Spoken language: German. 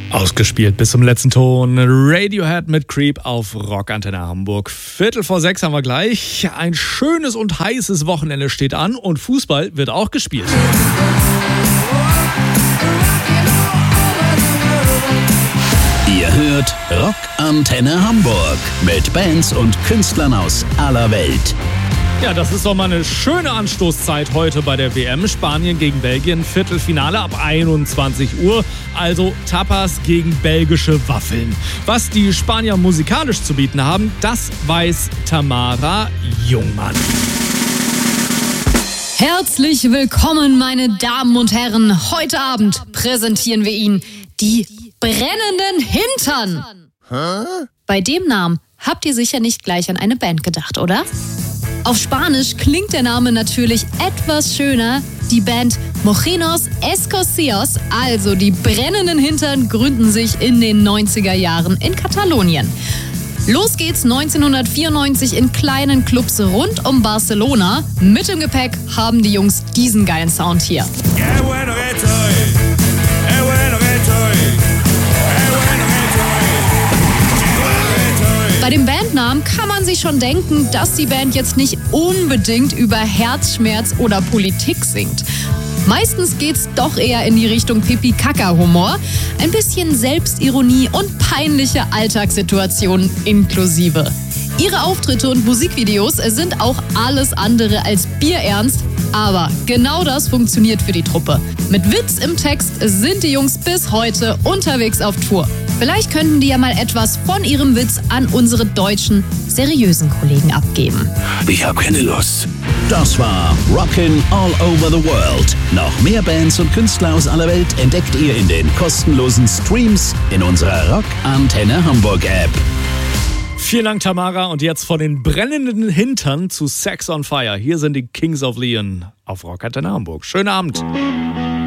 Ausgespielt bis zum letzten Ton. Radiohead mit Creep auf Rockantenne Hamburg. 5:45 haben wir gleich. Ein schönes und heißes Wochenende steht an und Fußball wird auch gespielt. Ihr hört Rockantenne Hamburg mit Bands und Künstlern aus aller Welt. Ja, das ist doch mal eine schöne Anstoßzeit heute bei der WM. Spanien gegen Belgien, Viertelfinale ab 21 Uhr. Also Tapas gegen belgische Waffeln. Was die Spanier musikalisch zu bieten haben, das weiß Tamara Jungmann. Herzlich willkommen, meine Damen und Herren. Heute Abend präsentieren wir Ihnen die brennenden Hintern. Bei dem Namen habt ihr sicher nicht gleich an eine Band gedacht, oder? Auf Spanisch klingt der Name natürlich etwas schöner. Die Band Mojinos Escocios, also die brennenden Hintern, gründen sich in den 90er Jahren in Katalonien. Los geht's 1994 in kleinen Clubs rund um Barcelona. Mit im Gepäck haben die Jungs diesen geilen Sound hier. Bei dem Bandnamen kann man sich schon denken, dass die Band jetzt nicht unbedingt über Herzschmerz oder Politik singt. Meistens geht's doch eher in die Richtung Pipi-Kaka-Humor, ein bisschen Selbstironie und peinliche Alltagssituationen inklusive. Ihre Auftritte und Musikvideos sind auch alles andere als bierernst, aber genau das funktioniert für die Truppe. Mit Witz im Text sind die Jungs bis heute unterwegs auf Tour. Vielleicht könnten die ja mal etwas von ihrem Witz an unsere deutschen, seriösen Kollegen abgeben. Ich hab keine Lust. Das war Rockin' All Over the World. Noch mehr Bands und Künstler aus aller Welt entdeckt ihr in den kostenlosen Streams in unserer Rockantenne Hamburg App. Vielen Dank, Tamara. Und jetzt von den brennenden Hintern zu Sex on Fire. Hier sind die Kings of Leon auf Rockantenne Hamburg. Schönen Abend.